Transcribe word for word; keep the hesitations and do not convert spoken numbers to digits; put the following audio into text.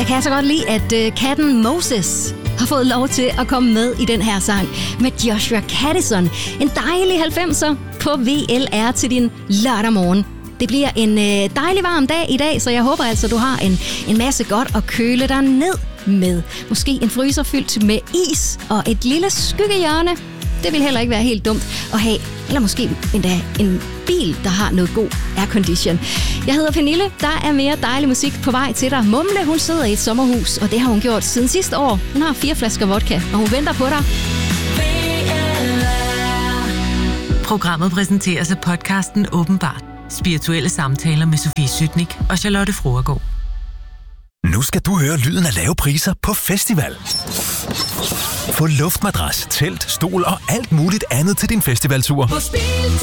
kan jeg så godt lide, at øh, katten Moses har fået lov til at komme med i den her sang med Joshua Caddison. En dejlig halvfemser på V L R til din lørdag morgen. Det bliver en øh, dejlig varm dag i dag, så jeg håber altså, du har en, en masse godt at køle dig ned med. Måske en fryser fyldt med is og et lille skyggehjørne. Det vil heller ikke være helt dumt at have. Eller måske endda en bil, der har noget god aircondition. Jeg hedder Pernille. Der er mere dejlig musik på vej til dig. Mumle, hun sidder i et sommerhus, og det har hun gjort siden sidste år. Hun har fire flasker vodka, og hun venter på dig. Programmet præsenteres af podcasten Åbenbart. Spirituelle samtaler med Sofie Sytnik og Charlotte Fruergaard. Nu skal du høre lyden af lave priser på festival. Få luftmadras, telt, stol og alt muligt andet til din festivaltur.